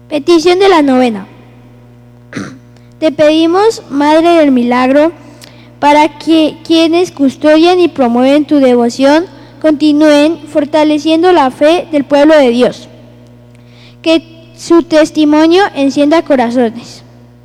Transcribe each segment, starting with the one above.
Petición de la novena. Te pedimos, Madre del Milagro, para que quienes custodian y promueven tu devoción continúen fortaleciendo la fe del pueblo de Dios. Que su testimonio encienda corazones.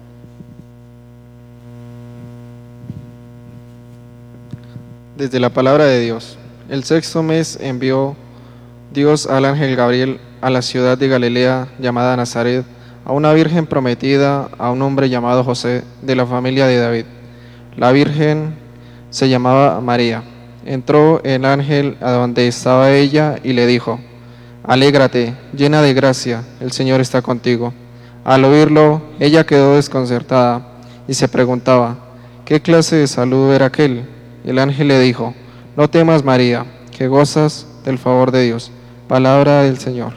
Desde la palabra de Dios. El sexto mes envió Dios al ángel Gabriel a la ciudad de Galilea llamada Nazaret, a una virgen prometida a un hombre llamado José, de la familia de David. La virgen se llamaba María. Entró el ángel a donde estaba ella y le dijo: Alégrate, llena de gracia, el Señor está contigo. Al oírlo, ella quedó desconcertada y se preguntaba: ¿qué clase de saludo era aquel? El ángel le dijo: No temas, María, que gozas del favor de Dios. Palabra del Señor.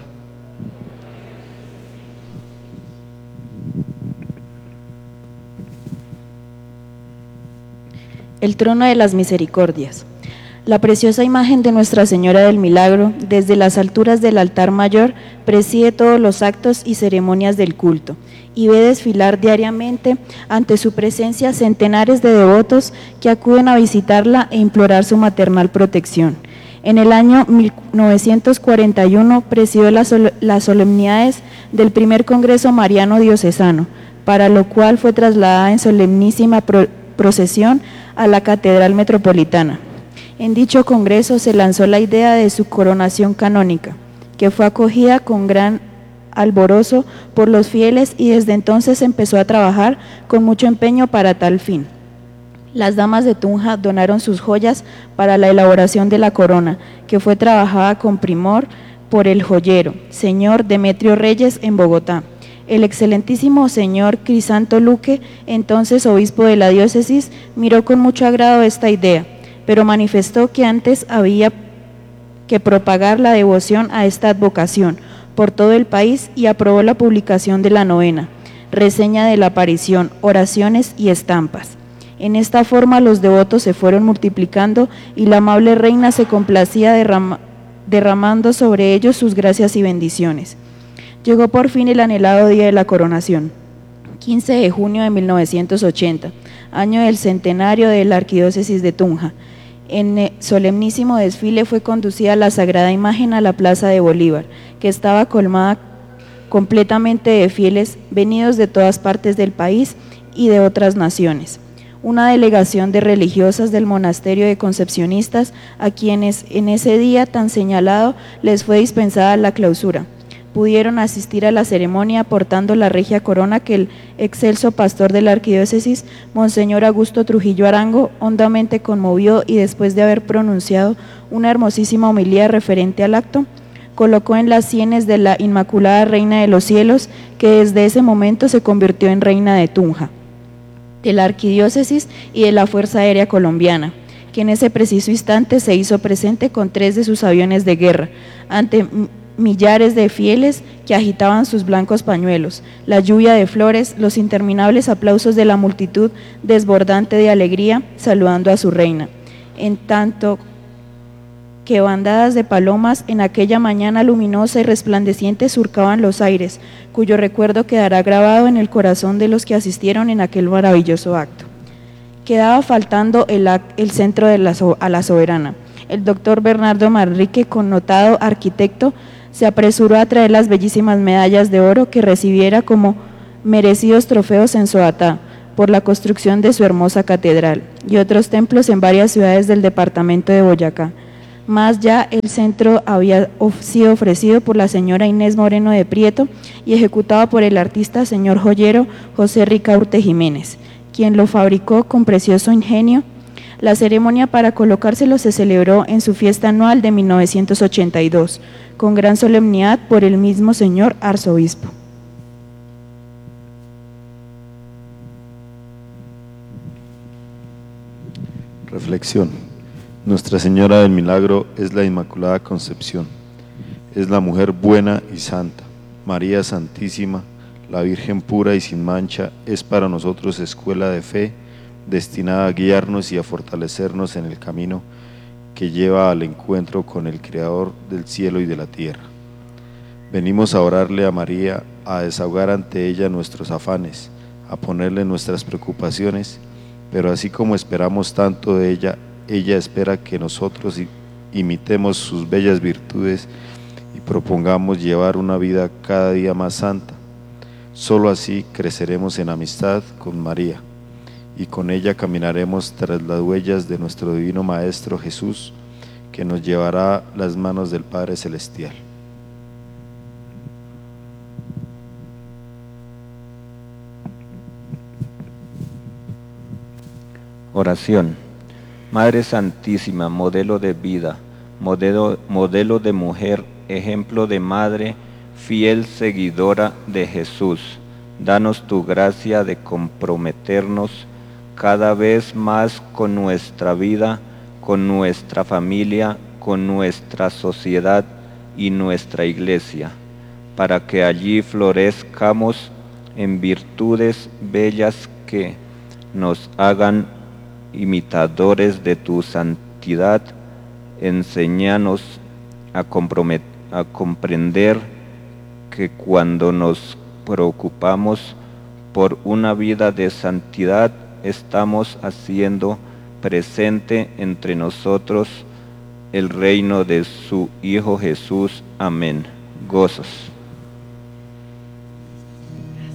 El trono de las misericordias. La preciosa imagen de Nuestra Señora del Milagro, desde las alturas del altar mayor, preside todos los actos y ceremonias del culto, y ve desfilar diariamente ante su presencia centenares de devotos que acuden a visitarla e implorar su maternal protección. En el año 1941 presidió las solemnidades del primer Congreso Mariano Diocesano, para lo cual fue trasladada en solemnísima procesión a la Catedral Metropolitana. En dicho congreso se lanzó la idea de su coronación canónica, que fue acogida con gran alborozo por los fieles y desde entonces empezó a trabajar con mucho empeño para tal fin. Las damas de Tunja donaron sus joyas para la elaboración de la corona, que fue trabajada con primor por el joyero, señor Demetrio Reyes, en Bogotá. El excelentísimo señor Crisanto Luque, entonces obispo de la diócesis, miró con mucho agrado esta idea, pero manifestó que antes había que propagar la devoción a esta advocación por todo el país y aprobó la publicación de la novena, reseña de la aparición, oraciones y estampas. En esta forma los devotos se fueron multiplicando y la amable reina se complacía derramando sobre ellos sus gracias y bendiciones. Llegó por fin el anhelado día de la coronación, 15 de junio de 1980, año del centenario de la arquidiócesis de Tunja. En solemnísimo desfile fue conducida la sagrada imagen a la plaza de Bolívar, que estaba colmada completamente de fieles venidos de todas partes del país y de otras naciones. Una delegación de religiosas del monasterio de Concepcionistas, a quienes en ese día tan señalado les fue dispensada la clausura, pudieron asistir a la ceremonia portando la regia corona que el excelso pastor de la arquidiócesis, Monseñor Augusto Trujillo Arango, hondamente conmovió y después de haber pronunciado una hermosísima homilía referente al acto, colocó en las sienes de la Inmaculada Reina de los Cielos, que desde ese momento se convirtió en reina de Tunja, de la arquidiócesis y de la Fuerza Aérea Colombiana, que en ese preciso instante se hizo presente con 3 de sus aviones de guerra, ante millares de fieles que agitaban sus blancos pañuelos, la lluvia de flores, los interminables aplausos de la multitud desbordante de alegría saludando a su reina, en tanto que bandadas de palomas en aquella mañana luminosa y resplandeciente surcaban los aires, cuyo recuerdo quedará grabado en el corazón de los que asistieron en aquel maravilloso acto. Quedaba faltando el centro a la soberana. El doctor Bernardo Manrique, connotado arquitecto, se apresuró a traer las bellísimas medallas de oro que recibiera como merecidos trofeos en Soatá por la construcción de su hermosa catedral y otros templos en varias ciudades del departamento de Boyacá. Más ya el centro había sido ofrecido por la señora Inés Moreno de Prieto y ejecutado por el artista señor joyero José Ricaurte Jiménez, quien lo fabricó con precioso ingenio. La ceremonia para colocárselo se celebró en su fiesta anual de 1982, con gran solemnidad por el mismo señor arzobispo. Reflexión. Nuestra Señora del Milagro es la Inmaculada Concepción, es la mujer buena y santa. María Santísima, la Virgen pura y sin mancha, es para nosotros escuela de fe, destinada a guiarnos y a fortalecernos en el camino que lleva al encuentro con el Creador del cielo y de la tierra. Venimos a orarle a María, a desahogar ante ella nuestros afanes, a ponerle nuestras preocupaciones, pero así como esperamos tanto de ella, ella espera que nosotros imitemos sus bellas virtudes y propongamos llevar una vida cada día más santa. Solo así creceremos en amistad con María y con ella caminaremos tras las huellas de nuestro divino Maestro Jesús, que nos llevará las manos del Padre Celestial. Oración. Madre Santísima, modelo de vida, modelo de mujer, ejemplo de madre, fiel seguidora de Jesús, danos tu gracia de comprometernos cada vez más con nuestra vida, con nuestra familia, con nuestra sociedad y nuestra iglesia, para que allí florezcamos en virtudes bellas que nos hagan imitadores de tu santidad. Enséñanos a comprender que cuando nos preocupamos por una vida de santidad, estamos haciendo presente entre nosotros el reino de su Hijo Jesús. Amén. Gozos.